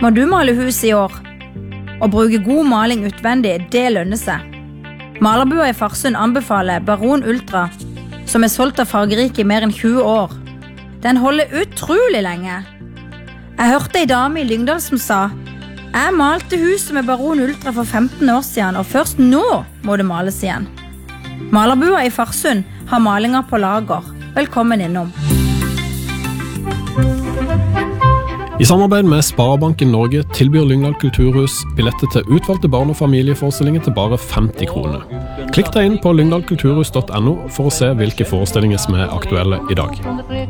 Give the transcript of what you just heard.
Må du male hus i år? Å bruke god maling utvendig, det lønner seg. Malerbua i Farsund anbefaler Baron Ultra, som solgt av Fargerike i mer enn 20 år. Den holder utrolig lenge. Jeg hørte en dame i Lyngdal som sa: jeg malte huset med Baron Ultra for 15 år siden, og først nå må det males igjen. Malerbua i Farsund har malinger på lager. Velkommen innom. I samarbeid med Sparebanken Norge tilbyr Lyngdal Kulturhus billetter til utvalgte barn- og familieforestillinger til bare 50 kroner. Klikk deg inn på lyngdalkulturhus.no for å se hvilke forestillinger som er aktuelle i dag.